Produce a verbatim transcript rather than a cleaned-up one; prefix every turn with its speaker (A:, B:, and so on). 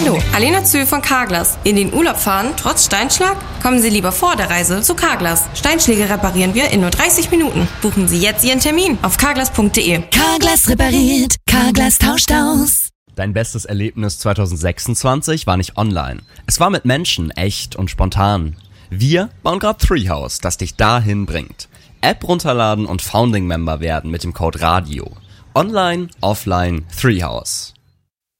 A: Hallo, Alena Zühl von Carglass. In den Urlaub fahren, trotz Steinschlag? Kommen Sie lieber vor der Reise zu Carglass. Steinschläge reparieren wir in nur dreißig Minuten. Buchen Sie jetzt Ihren Termin auf carglass punkt de.
B: Carglass repariert, Carglass tauscht aus.
C: Dein bestes Erlebnis zwanzig sechsundzwanzig war nicht online. Es war mit Menschen, echt und spontan. Wir bauen gerade Treehouse, das dich dahin bringt. App runterladen und Founding-Member werden mit dem Code RADIO. Online, offline, Treehouse.